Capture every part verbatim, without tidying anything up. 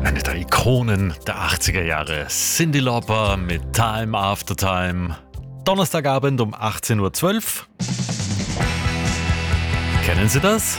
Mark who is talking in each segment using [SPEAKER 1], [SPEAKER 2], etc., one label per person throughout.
[SPEAKER 1] Eine der Ikonen der achtziger Jahre. Cyndi Lauper mit Time After Time. Donnerstagabend um achtzehn Uhr zwölf. Kennen Sie das?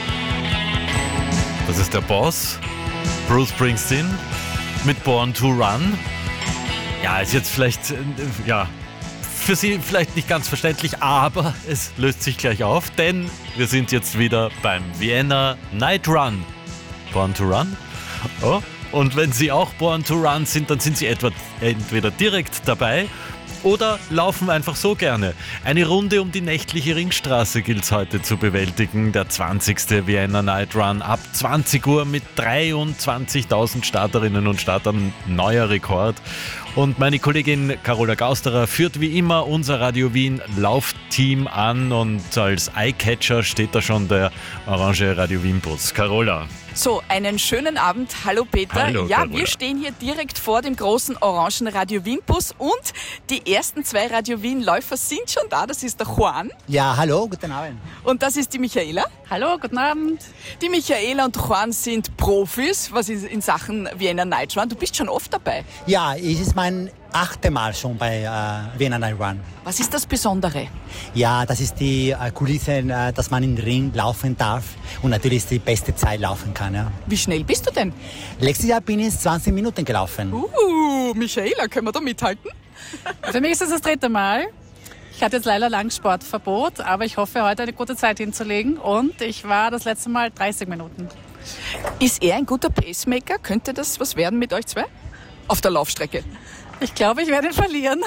[SPEAKER 1] Das ist der Boss, Bruce Springsteen, mit Born to Run. Ja, ist jetzt vielleicht, äh, ja, für Sie vielleicht nicht ganz verständlich, aber es löst sich gleich auf, denn wir sind jetzt wieder beim Vienna Night Run. Born to Run? Oh. Und wenn Sie auch Born to Run sind, dann sind Sie etwa, entweder direkt dabei oder laufen einfach so gerne. Eine Runde um die nächtliche Ringstraße gilt es heute zu bewältigen. Der zwanzigste Vienna Night Run ab zwanzig Uhr mit dreiundzwanzigtausend Starterinnen und Startern. Neuer Rekord. Und meine Kollegin Carola Gausterer führt wie immer unser Radio Wien Laufteam an und als Eyecatcher steht da schon der orange Radio Wien Bus. Carola.
[SPEAKER 2] So, einen schönen Abend. Hallo Peter.
[SPEAKER 1] Hallo,
[SPEAKER 2] ja,
[SPEAKER 1] Carola.
[SPEAKER 2] wir stehen hier direkt vor dem großen orangen Radio Wien Bus und die ersten zwei Radio Wien Läufer sind schon da. Das ist der Juan
[SPEAKER 3] Ja, hallo, guten Abend.
[SPEAKER 2] und das ist die Michaela.
[SPEAKER 4] Hallo, guten Abend.
[SPEAKER 2] Die Michaela und Juan sind Profis, was ist in Sachen Vienna Night Run. Du bist schon oft dabei.
[SPEAKER 3] Ja, es ist mein achtes Mal schon bei äh, Vienna Night Run.
[SPEAKER 2] Was ist das Besondere?
[SPEAKER 3] Ja, das ist die äh, Kulisse, äh, dass man im Ring laufen darf und natürlich die beste Zeit laufen kann. Ja.
[SPEAKER 2] Wie schnell bist du denn?
[SPEAKER 3] Letztes Jahr bin ich zwanzig Minuten gelaufen.
[SPEAKER 2] Uh, Michaela, können wir da mithalten?
[SPEAKER 4] Für mich ist es das dritte Mal. Ich hatte jetzt leider lang Sportverbot, aber ich hoffe, heute eine gute Zeit hinzulegen. Und ich war das letzte Mal dreißig Minuten.
[SPEAKER 2] Ist er ein guter Pacemaker? Könnte das was werden mit euch zwei? Auf der Laufstrecke.
[SPEAKER 4] Ich glaube, ich werde ihn verlieren.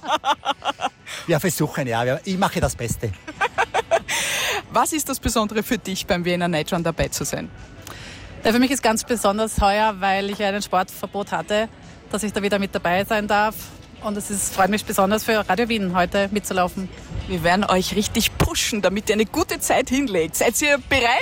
[SPEAKER 3] Wir versuchen, ja, ich mache das Beste.
[SPEAKER 2] Was ist das Besondere für dich, beim Vienna Night Run dabei zu sein?
[SPEAKER 4] Ja, für mich ist ganz besonders heuer, weil ich ein Sportverbot hatte, dass ich da wieder mit dabei sein darf. Und es ist, freut mich besonders für Radio Wien heute mitzulaufen.
[SPEAKER 2] Wir werden euch richtig pushen, damit ihr eine gute Zeit hinlegt. Seid ihr bereit?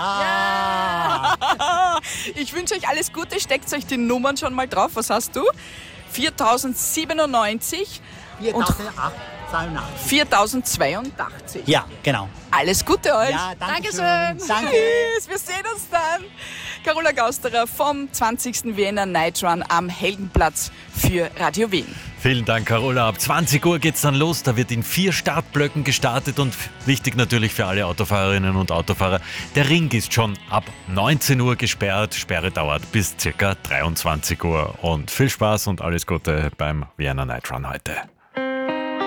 [SPEAKER 3] Ja!
[SPEAKER 2] Ich wünsche euch alles Gute. Steckt euch die Nummern schon mal drauf. Was hast du? viertausendsiebenundneunzig und
[SPEAKER 3] viertausendzweiundachtzig.
[SPEAKER 2] viertausendzweiundachtzig.
[SPEAKER 3] Ja, genau.
[SPEAKER 2] Alles Gute euch.
[SPEAKER 3] Ja, danke
[SPEAKER 4] Dankeschön.
[SPEAKER 3] schön. Danke.
[SPEAKER 2] Tschüss, wir sehen uns dann. Carola Gausterer vom zwanzigsten Vienna Night Run am Heldenplatz für Radio Wien.
[SPEAKER 1] Vielen Dank, Carola. Ab zwanzig Uhr geht's dann los. Da wird in vier Startblöcken gestartet und wichtig natürlich für alle Autofahrerinnen und Autofahrer, der Ring ist schon ab neunzehn Uhr gesperrt. Sperre dauert bis circa dreiundzwanzig Uhr. Und viel Spaß und alles Gute beim Vienna Night Run heute.